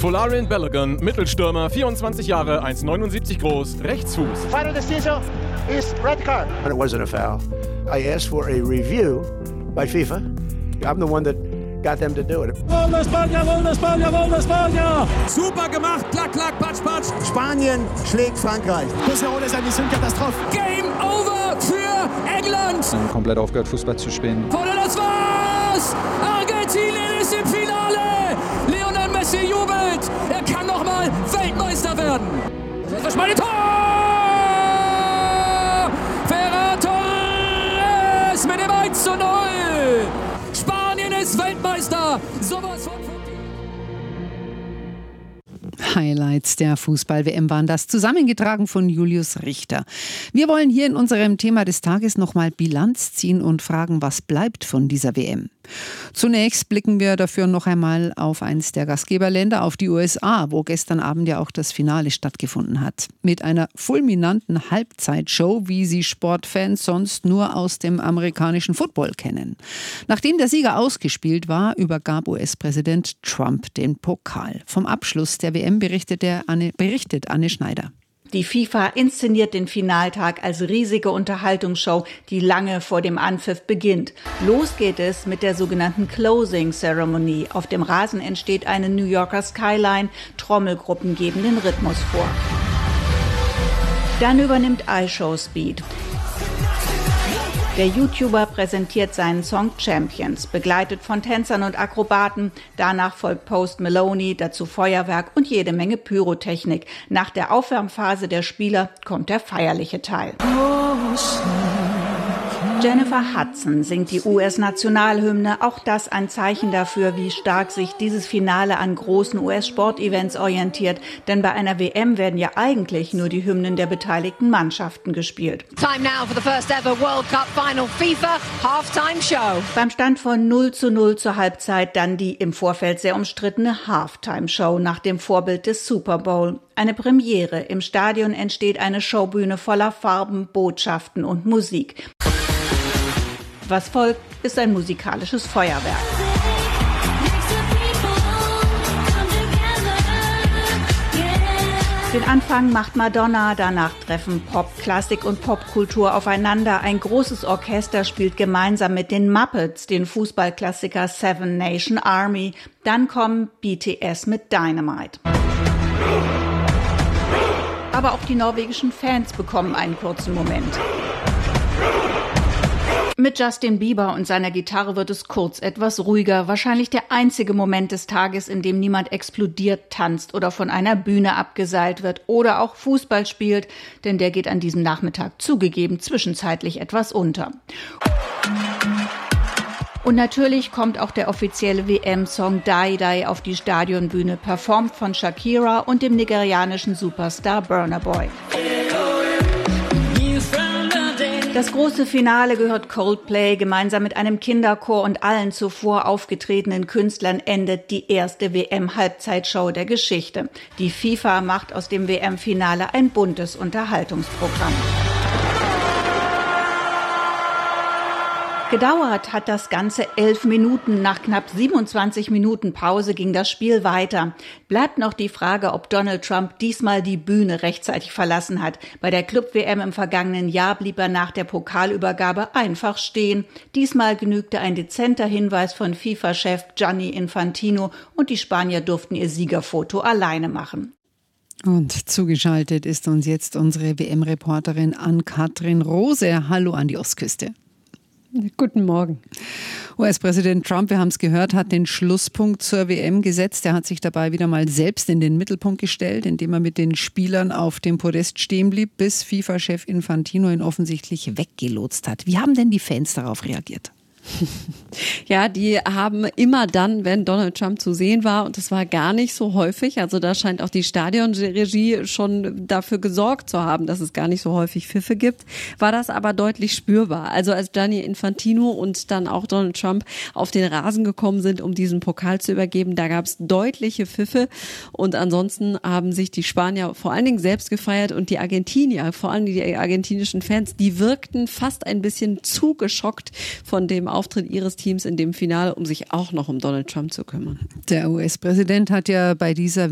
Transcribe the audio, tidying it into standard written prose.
Folarin Balogun, Mittelstürmer, 24 Jahre, 1,79 groß, Rechtsfuß. Final decision is red card. And it wasn't a foul. I asked for a review by FIFA. I'm the one that got them to do it. Super gemacht, klack, klack, patsch, patsch. Spanien schlägt Frankreich. Possession ist eine Katastrophe. Game over für England. Komplett aufgehört, Fußball zu spielen. Oder das war's! Argentinien ist im Finale! Lionel Messi jubelt! Er kann nochmal Weltmeister werden! Das war ein Tor! Ferran Torres mit dem 1:0! Spanien ist Weltmeister! Sowas von... Highlights der Fußball-WM waren das, zusammengetragen von Julius Richter. Wir wollen hier in unserem Thema des Tages nochmal Bilanz ziehen und fragen, was bleibt von dieser WM. Zunächst blicken wir dafür noch einmal auf eins der Gastgeberländer, auf die USA, wo gestern Abend ja auch das Finale stattgefunden hat. Mit einer fulminanten Halbzeitshow, wie sie Sportfans sonst nur aus dem amerikanischen Football kennen. Nachdem der Sieger ausgespielt war, übergab US-Präsident Trump den Pokal. Vom Abschluss der WM berichtet Anne Schneider. Die FIFA inszeniert den Finaltag als riesige Unterhaltungsshow, die lange vor dem Anpfiff beginnt. Los geht es mit der sogenannten Closing Ceremony. Auf dem Rasen entsteht eine New Yorker Skyline. Trommelgruppen geben den Rhythmus vor. Dann übernimmt iShow Speed. Der YouTuber präsentiert seinen Song Champions, begleitet von Tänzern und Akrobaten. Danach folgt Post Malone, dazu Feuerwerk und jede Menge Pyrotechnik. Nach der Aufwärmphase der Spieler kommt der feierliche Teil. Jennifer Hudson singt die US-Nationalhymne, auch das ein Zeichen dafür, wie stark sich dieses Finale an großen US-Sportevents orientiert. Denn bei einer WM werden ja eigentlich nur die Hymnen der beteiligten Mannschaften gespielt. Time now for the first ever World Cup Final FIFA Halftime Show. Beim Stand von 0:0 zur Halbzeit dann die im Vorfeld sehr umstrittene Halftime Show nach dem Vorbild des Super Bowl. Eine Premiere. Im Stadion entsteht eine Showbühne voller Farben, Botschaften und Musik. Was folgt, ist ein musikalisches Feuerwerk. Den Anfang macht Madonna, danach treffen Pop, Klassik und Popkultur aufeinander. Ein großes Orchester spielt gemeinsam mit den Muppets den Fußballklassiker Seven Nation Army. Dann kommen BTS mit Dynamite. Aber auch die norwegischen Fans bekommen einen kurzen Moment. Mit Justin Bieber und seiner Gitarre wird es kurz etwas ruhiger. Wahrscheinlich der einzige Moment des Tages, in dem niemand explodiert, tanzt oder von einer Bühne abgeseilt wird oder auch Fußball spielt, denn der geht an diesem Nachmittag zugegeben zwischenzeitlich etwas unter. Und natürlich kommt auch der offizielle WM-Song Die Die auf die Stadionbühne, performt von Shakira und dem nigerianischen Superstar Burna Boy. Das große Finale gehört Coldplay. Gemeinsam mit einem Kinderchor und allen zuvor aufgetretenen Künstlern endet die erste WM-Halbzeitshow der Geschichte. Die FIFA macht aus dem WM-Finale ein buntes Unterhaltungsprogramm. Gedauert hat das Ganze 11 Minuten. Nach knapp 27 Minuten Pause ging das Spiel weiter. Bleibt noch die Frage, ob Donald Trump diesmal die Bühne rechtzeitig verlassen hat. Bei der Club-WM im vergangenen Jahr blieb er nach der Pokalübergabe einfach stehen. Diesmal genügte ein dezenter Hinweis von FIFA-Chef Gianni Infantino und die Spanier durften ihr Siegerfoto alleine machen. Und zugeschaltet ist uns jetzt unsere WM-Reporterin Ann-Kathrin Rose. Hallo an die Ostküste. Guten Morgen. US-Präsident Trump, wir haben es gehört, hat den Schlusspunkt zur WM gesetzt. Er hat sich dabei wieder mal selbst in den Mittelpunkt gestellt, indem er mit den Spielern auf dem Podest stehen blieb, bis FIFA-Chef Infantino ihn offensichtlich weggelotst hat. Wie haben denn die Fans darauf reagiert? Ja, die haben immer dann, wenn Donald Trump zu sehen war, und das war gar nicht so häufig, also da scheint auch die Stadionregie schon dafür gesorgt zu haben, dass es gar nicht so häufig Pfiffe gibt, war das aber deutlich spürbar. Also als Gianni Infantino und dann auch Donald Trump auf den Rasen gekommen sind, um diesen Pokal zu übergeben, da gab es deutliche Pfiffe und ansonsten haben sich die Spanier vor allen Dingen selbst gefeiert und die Argentinier, vor allem die argentinischen Fans, die wirkten fast ein bisschen zu geschockt von dem Auftritt ihres Teams in dem Finale, um sich auch noch um Donald Trump zu kümmern. Der US-Präsident hat ja bei dieser